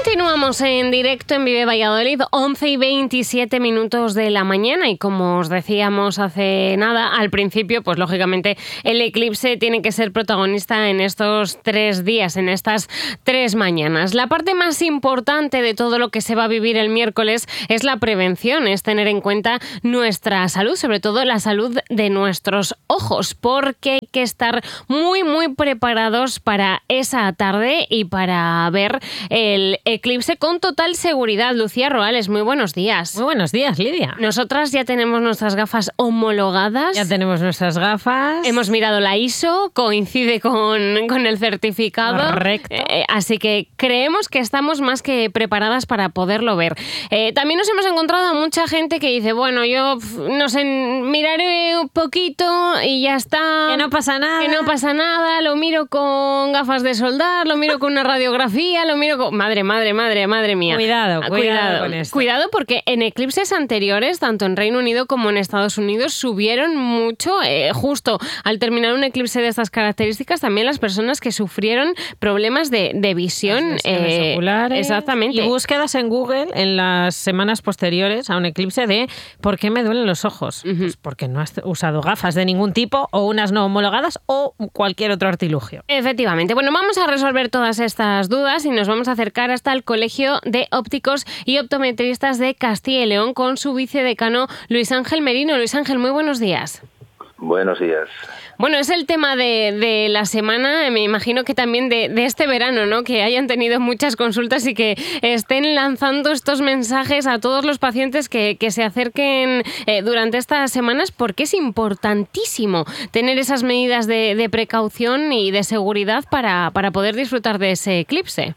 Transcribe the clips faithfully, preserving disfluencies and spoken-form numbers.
Continuamos en directo en Vive Valladolid, once y veintisiete minutos de la mañana, y como os decíamos hace nada, al principio, pues lógicamente el eclipse tiene que ser protagonista en estos tres días, en estas tres mañanas. La parte más importante de todo lo que se va a vivir el miércoles es la prevención, es tener en cuenta nuestra salud, sobre todo la salud de nuestros ojos, porque hay que estar muy, muy preparados para esa tarde y para ver el eclipse con total seguridad. Lucía Roales, muy buenos días. Muy buenos días, Lidia. Nosotras ya tenemos nuestras gafas homologadas. Ya tenemos nuestras gafas. Hemos mirado la I S O, coincide con, con el certificado. Correcto. Eh, así que creemos que estamos más que preparadas para poderlo ver. Eh, también nos hemos encontrado a mucha gente que dice, bueno, yo no sé, miraré un poquito y ya está. Que no pasa nada. Que no pasa nada, lo miro con gafas de soldar, lo miro con una radiografía, lo miro con... Madre, madre, madre, madre mía. Cuidado, cuidado, cuidado con esto. Cuidado porque en eclipses anteriores, tanto en Reino Unido como en Estados Unidos, subieron mucho, eh, justo al terminar un eclipse de estas características, también las personas que sufrieron problemas de, de visión. Eh, oculares. Exactamente. Y búsquedas en Google en las semanas posteriores a un eclipse de ¿por qué me duelen los ojos? Uh-huh. Pues porque no has usado gafas de ningún tipo o unas no homologadas o cualquier otro artilugio. Efectivamente. Bueno, vamos a resolver todas estas dudas y nos vamos a acercar hasta el Colegio de Ópticos y Optometristas de Castilla y León con su vicedecano Luis Ángel Merino. Luis Ángel, muy buenos días. Buenos días. Bueno, es el tema de, de la semana, me imagino que también de, de este verano, ¿no? Que hayan tenido muchas consultas y que estén lanzando estos mensajes a todos los pacientes que, que se acerquen eh, durante estas semanas, porque es importantísimo tener esas medidas de, de precaución y de seguridad para, para poder disfrutar de ese eclipse.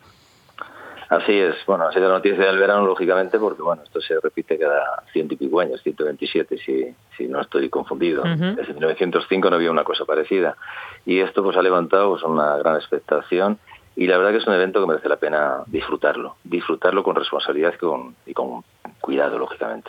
Así es, bueno, ha sido la noticia del verano, lógicamente, porque bueno, esto se repite cada ciento y pico años, ciento veintisiete, si, si no estoy confundido. Uh-huh. Desde mil novecientos cinco no había una cosa parecida. Y esto pues ha levantado pues, una gran expectación, y la verdad que es un evento que merece la pena disfrutarlo, disfrutarlo con responsabilidad y con, y con cuidado, lógicamente.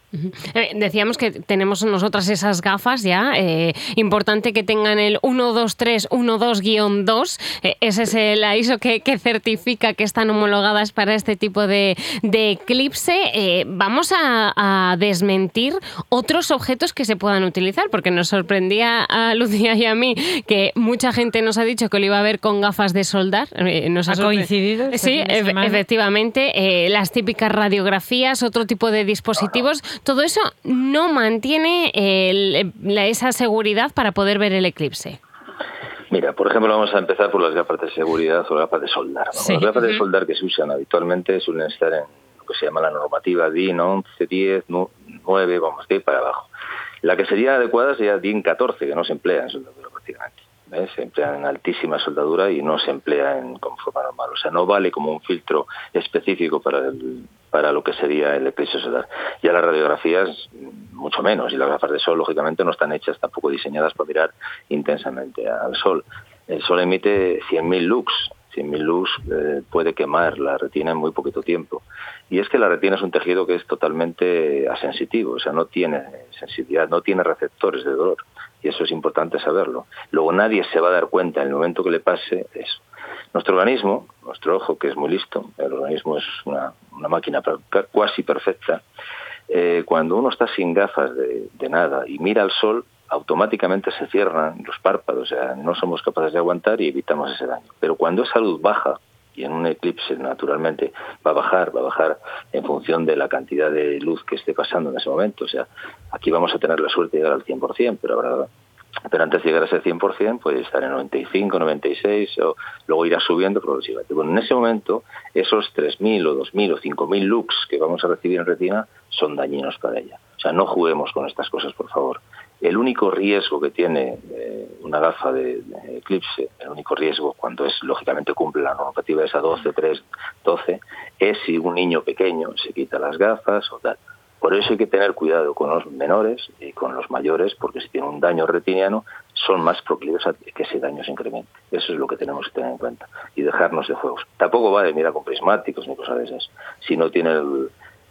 Eh, decíamos que tenemos nosotras esas gafas ya, eh, importante que tengan el uno dos tres uno dos guión dos, eh, ese es el I S O que, que certifica que están homologadas para este tipo de, de eclipse. Eh, vamos a, a desmentir otros objetos que se puedan utilizar, porque nos sorprendía a Lucía y a mí que mucha gente nos ha dicho que lo iba a ver con gafas de soldar. Eh, nos ¿Ha, ¿Ha coincidido? Sí, e- efectivamente, eh, las típicas radiografías, otro tipo de dispositivos. Todo eso no mantiene el, la, esa seguridad para poder ver el eclipse. Mira, por ejemplo, vamos a empezar por las gafas de seguridad o las gafas de soldar. Sí. Las gafas de soldar que se usan habitualmente suelen estar en lo que se llama la normativa D I N once, diez, nueve, vamos, de para abajo. La que sería adecuada sería D I N catorce, que no se emplea en soldadura prácticamente. ¿Ves? Se emplea en altísima soldadura y no se emplea en como forma normal. O sea, no vale como un filtro específico para el, para lo que sería el eclipse solar. Ya las radiografías, mucho menos. Y las gafas de sol, lógicamente, no están hechas, tampoco diseñadas para mirar intensamente al sol. El sol emite cien mil lux. cien mil lux eh, puede quemar la retina en muy poquito tiempo. Y es que la retina es un tejido que es totalmente asensitivo. O sea, no tiene sensibilidad, no tiene receptores de dolor. Y eso es importante saberlo. Luego nadie se va a dar cuenta en el momento que le pase eso. Nuestro organismo, nuestro ojo, que es muy listo, el organismo es una, una máquina casi perfecta, eh, cuando uno está sin gafas de, de nada y mira al sol, automáticamente se cierran los párpados, o sea, no somos capaces de aguantar y evitamos ese daño. Pero cuando esa luz baja, y en un eclipse naturalmente va a bajar, va a bajar en función de la cantidad de luz que esté pasando en ese momento. O sea, aquí vamos a tener la suerte de llegar al cien por ciento, pero ahora, pero antes de llegar a ese cien por ciento puede estar en noventa y cinco, noventa y seis, o luego irá subiendo progresivamente. Bueno, en ese momento, esos tres mil o dos mil o cinco mil lux que vamos a recibir en retina son dañinos para ella. O sea, no juguemos con estas cosas, por favor. El único riesgo que tiene eh, una gafa de, de eclipse, el único riesgo cuando es lógicamente cumple la normativa esa doce, tres, doce, es si un niño pequeño se quita las gafas o tal. Por eso hay que tener cuidado con los menores y con los mayores, porque si tienen un daño retiniano son más proclives a que ese daño se incremente. Eso es lo que tenemos que tener en cuenta y dejarnos de juegos. Tampoco vale mirar con prismáticos ni cosas de esas, si no tiene el,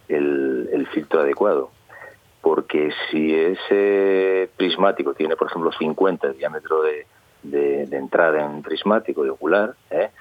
el, el filtro adecuado. Porque si ese prismático tiene, por ejemplo, cincuenta de diámetro de, de, de entrada en prismático y ocular, ¿eh?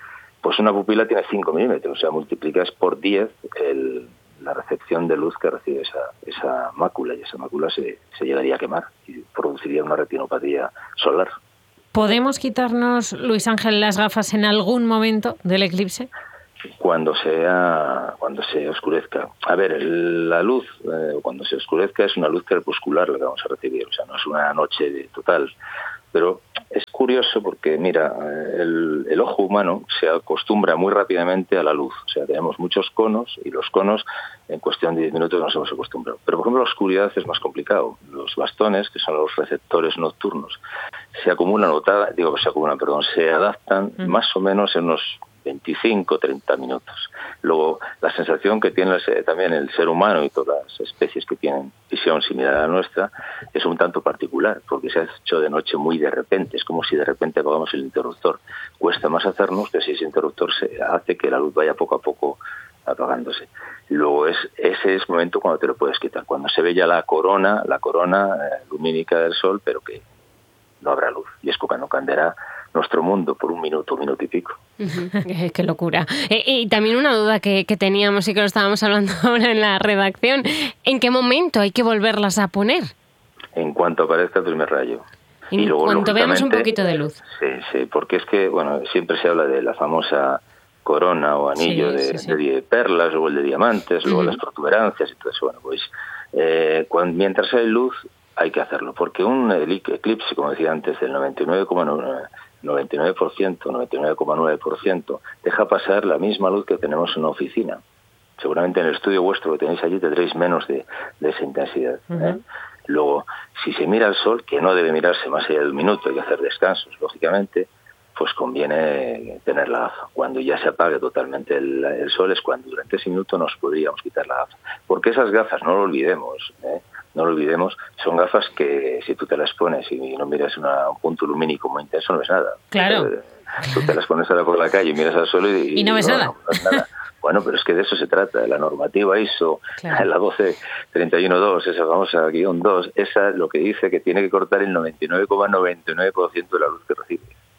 pues una pupila tiene cinco milímetros, o sea, multiplicas por diez el, la recepción de luz que recibe esa, esa mácula, y esa mácula se, se llegaría a quemar y produciría una retinopatía solar. ¿Podemos quitarnos, Luis Ángel, las gafas en algún momento del eclipse? Cuando sea, cuando se oscurezca. A ver, el, la luz, eh, cuando se oscurezca, es una luz crepuscular la que vamos a recibir, o sea, no es una noche total. Pero es curioso porque, mira, el, el ojo humano se acostumbra muy rápidamente a la luz. O sea, tenemos muchos conos y los conos, en cuestión de diez minutos, nos hemos acostumbrado. Pero, por ejemplo, la oscuridad es más complicado. Los bastones, que son los receptores nocturnos, se acumulan, digo, se acumulan, perdón, se adaptan mm. más o menos en unos veinticinco, treinta minutos. Luego, la sensación que tiene también el ser humano y todas las especies que tienen visión similar a la nuestra es un tanto particular, porque se ha hecho de noche muy de repente. Es como si de repente apagamos el interruptor. Cuesta más hacernos que si ese interruptor se hace que la luz vaya poco a poco apagándose. Luego, es ese es el momento cuando te lo puedes quitar, cuando se ve ya la corona, la corona eh, lumínica del sol, pero que no habrá luz. Y es cuando cambiará nuestro mundo por un minuto, un minuto y pico. Uh-huh. Qué, qué locura. Eh, y también una duda que, que teníamos y que lo estábamos hablando ahora en la redacción, ¿en qué momento hay que volverlas a poner? En cuanto aparezca el primer rayo. En y luego, cuanto veamos un poquito de luz. Sí, sí, porque es que, bueno, siempre se habla de la famosa corona o anillo sí, de, sí, sí. de perlas, luego el de diamantes, luego uh-huh. las protuberancias y todo eso. Bueno, pues eh, cuando, mientras hay luz hay que hacerlo, porque un eclipse, como decía antes, del noventa y nueve coma nueve por ciento, noventa y nueve coma nueve por ciento, deja pasar la misma luz que tenemos en una oficina. Seguramente en el estudio vuestro que tenéis allí tendréis menos de, de esa intensidad. Uh-huh. ¿eh? Luego, si se mira al sol, que no debe mirarse más allá de un minuto, hay que hacer descansos, lógicamente, pues conviene tener la gafa. Cuando ya se apague totalmente el, el sol es cuando durante ese minuto nos podríamos quitar la gafa. Porque esas gafas, no lo olvidemos, ¿eh? no lo olvidemos, son gafas que si tú te las pones y no miras una, un punto lumínico muy intenso, no ves nada. Claro. Tú te las pones ahora por la calle y miras al sol y, y no ves no, nada. No, no ves nada. Bueno, pero es que de eso se trata. La normativa I S O, claro. la doce treinta y uno dos, esa famosa guión dos, esa es lo que dice que tiene que cortar el noventa y nueve coma noventa y nueve por ciento de la luz que recibe.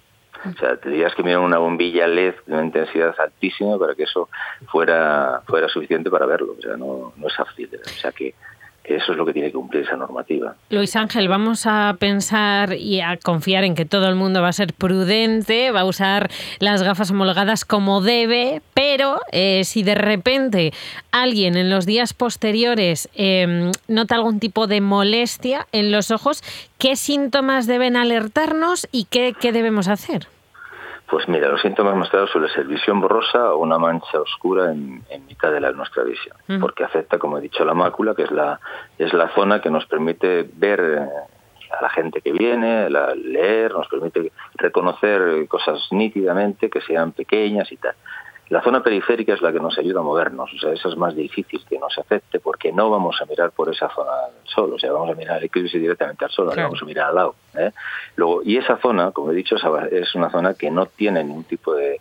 O sea, tendrías que mirar una bombilla L E D de una intensidad altísima para que eso fuera fuera suficiente para verlo. O sea, no, no es fácil. O sea, que eso es lo que tiene que cumplir esa normativa. Luis Ángel, vamos a pensar y a confiar en que todo el mundo va a ser prudente, va a usar las gafas homologadas como debe, pero eh, si de repente alguien en los días posteriores eh, nota algún tipo de molestia en los ojos, ¿qué síntomas deben alertarnos y qué, qué debemos hacer? Pues mira, los síntomas más claros suelen ser visión borrosa o una mancha oscura en, en mitad de la, nuestra visión, mm. porque afecta, como he dicho, la mácula, que es la es la zona que nos permite ver a la gente que viene, la, leer, nos permite reconocer cosas nítidamente, que sean pequeñas y tal. La zona periférica es la que nos ayuda a movernos, o sea, esa es más difícil que nos afecte porque no vamos a mirar por esa zona del sol, o sea, vamos a mirar el eclipse directamente al sol, claro. no vamos a mirar al lado. ¿eh? Luego, y esa zona, como he dicho, es una zona que no tiene ningún tipo de,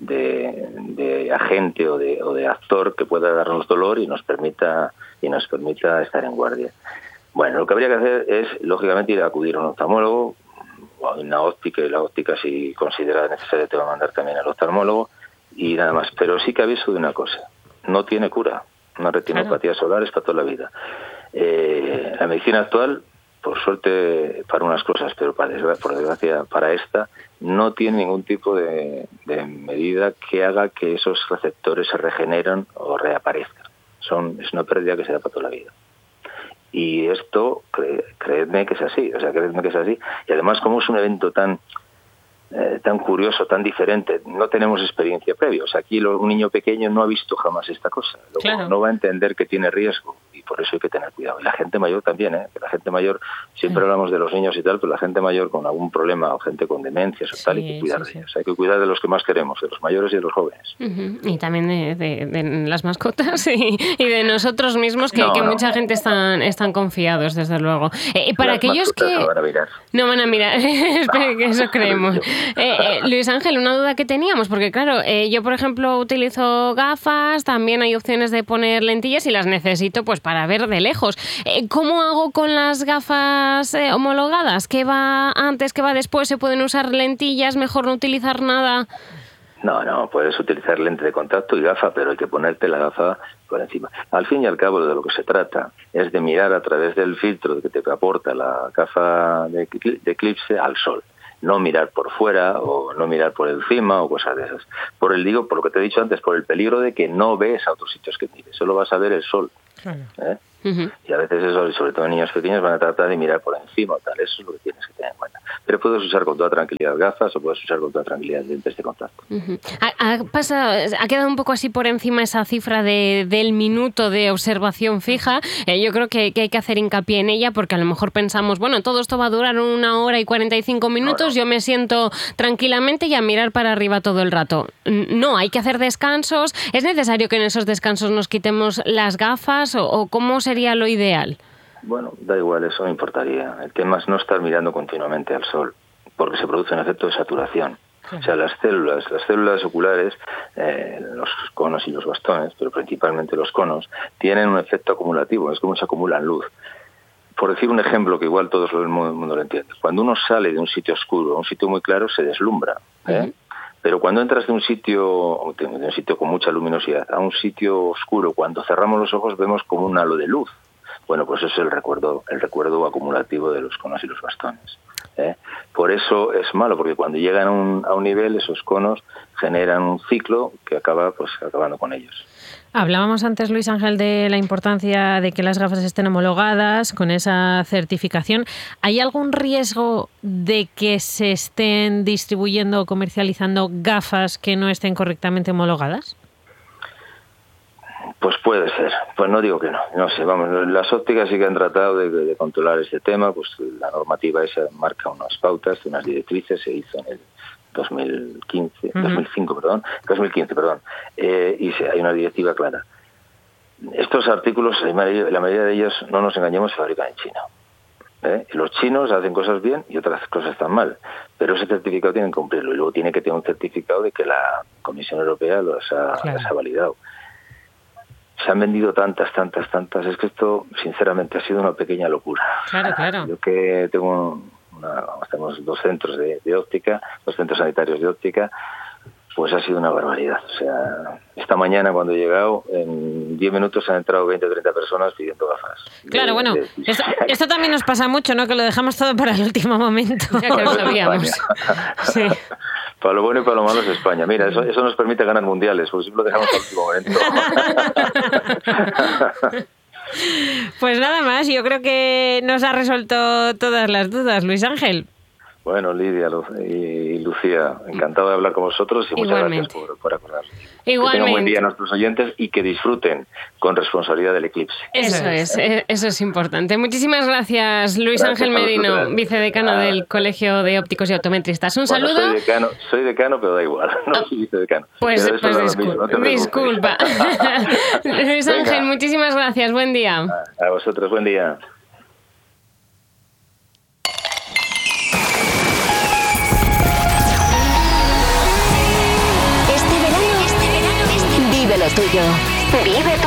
de, de agente o de, o de actor que pueda darnos dolor y nos permita y nos permita estar en guardia. Bueno, lo que habría que hacer es, lógicamente, ir a acudir a un oftalmólogo, o a una óptica, y la óptica, si considera necesario, te va a mandar también al oftalmólogo, y nada más. Pero sí que aviso de una cosa, no tiene cura. Una retinopatía claro. solar es para toda la vida. Eh, la medicina actual, por suerte para unas cosas, pero para desgracia, por desgracia para esta, no tiene ningún tipo de, de medida que haga que esos receptores se regeneren o reaparezcan. Son, es una pérdida que se da para toda la vida. Y esto, cre, creedme que es así, o sea, creedme que es así. Y además, como es un evento tan Eh, tan curioso, tan diferente, no tenemos experiencia previa. O sea, aquí lo, un niño pequeño no ha visto jamás esta cosa. Luego, claro. no va a entender que tiene riesgo y por eso hay que tener cuidado. Y la gente mayor también, ¿eh? Que la gente mayor, siempre sí. hablamos de los niños y tal, pero la gente mayor con algún problema o gente con demencias o sí, tal, hay que cuidar sí, de ellos. Sí. Hay que cuidar de los que más queremos, de los mayores y de los jóvenes. Uh-huh. Y también de, de, de las mascotas y, y de nosotros mismos, que, no, que no. mucha gente están, están confiados, desde luego. Eh, para las aquellos que... No van a mirar. No van a mirar, espero que eso creemos. Eh, eh, Luis Ángel, una duda que teníamos, porque claro, eh, yo por ejemplo utilizo gafas, también hay opciones de poner lentillas y las necesito pues para ver de lejos. Eh, ¿Cómo hago con las gafas eh, homologadas? ¿Qué va antes, qué va después? ¿Se pueden usar lentillas? ¿Mejor no utilizar nada? No, no, puedes utilizar lente de contacto y gafa, pero hay que ponerte la gafa por encima. Al fin y al cabo, de lo que se trata es de mirar a través del filtro que te aporta la gafa de eclipse al sol. No mirar por fuera o no mirar por encima o cosas de esas. Por el digo, por lo que te he dicho antes, por el peligro de que no ves a otros sitios que mires, solo vas a ver el sol. Claro. ¿Eh? Uh-huh. Y a veces eso, sobre todo en niños pequeños, van a tratar de mirar por encima o tal. Eso es lo que tienes que tener en cuenta. Pero puedes usar con toda tranquilidad gafas o puedes usar con toda tranquilidad lentes de contacto. Uh-huh. ha, ha, pasado, ha quedado un poco así por encima esa cifra de, del minuto de observación fija. Eh, yo creo que, que hay que hacer hincapié en ella porque a lo mejor pensamos, bueno, todo esto va a durar una hora y cuarenta y cinco minutos, no, no. yo me siento tranquilamente y a mirar para arriba todo el rato. No, hay que hacer descansos. ¿Es necesario que en esos descansos nos quitemos las gafas o, o cómo sería lo ideal? Bueno, da igual, eso no importaría. El tema es no estar mirando continuamente al sol, porque se produce un efecto de saturación. Sí. O sea, las células, las células oculares, eh, los conos y los bastones, pero principalmente los conos, tienen un efecto acumulativo, es como se acumulan luz. Por decir un ejemplo que igual todo el mundo lo entiende, cuando uno sale de un sitio oscuro a un sitio muy claro, se deslumbra, ¿eh? Uh-huh. Pero cuando entras de un sitio de un sitio con mucha luminosidad a un sitio oscuro, cuando cerramos los ojos vemos como un halo de luz. Bueno, pues eso es el recuerdo, el recuerdo acumulativo de los conos y los bastones. ¿eh? Por eso es malo, porque cuando llegan a un, a un nivel, esos conos generan un ciclo que acaba pues acabando con ellos. Hablábamos antes, Luis Ángel, de la importancia de que las gafas estén homologadas con esa certificación. ¿Hay algún riesgo de que se estén distribuyendo o comercializando gafas que no estén correctamente homologadas? Pues puede ser, pues no digo que no, no sé, vamos, las ópticas sí que han tratado de, de controlar este tema, pues la normativa esa marca unas pautas, unas directrices, se hizo en el dos mil quince, uh-huh. dos mil cinco, perdón, dos mil quince, perdón, eh, y se, hay una directiva clara. Estos artículos, la mayoría, la mayoría de ellos, no nos engañemos, se fabrican en China. ¿eh? Los chinos hacen cosas bien y otras cosas están mal, pero ese certificado tienen que cumplirlo y luego tiene que tener un certificado de que la Comisión Europea los ha, claro. los ha validado. Se han vendido tantas, tantas, tantas. Es que esto, sinceramente, ha sido una pequeña locura. Claro, claro. Yo que tengo una, tenemos dos centros de, de óptica, dos centros sanitarios de óptica, pues ha sido una barbaridad. O sea, esta mañana cuando he llegado, en diez minutos han entrado veinte o treinta personas pidiendo gafas. Claro, de, bueno, de... Esto, esto también nos pasa mucho, ¿no? Que lo dejamos todo para el último momento. Ya que lo sabíamos. Sí. Para lo bueno y para lo malo es España. Mira, eso, eso nos permite ganar mundiales, porque siempre lo dejamos al último momento. Pues nada más, yo creo que nos ha resuelto todas las dudas, Luis Ángel. Bueno, Lidia y Lucía, encantado de hablar con vosotros y muchas Igualmente. gracias por, por acordarnos. Igualmente. Que tengan buen día a nuestros oyentes y que disfruten con responsabilidad del eclipse. Eso es, ¿eh? Eso es importante. Muchísimas gracias, Luis gracias Ángel Merino, vicedecano ah, del Colegio de Ópticos y Optometristas. Un bueno, saludo. Soy decano, soy decano, pero da igual, no soy vicedecano. Pues, pues discul- no disculpa. Luis Ángel, Venga. Muchísimas gracias, buen día. A, a vosotros, buen día. Vive lo tuyo. Vive tu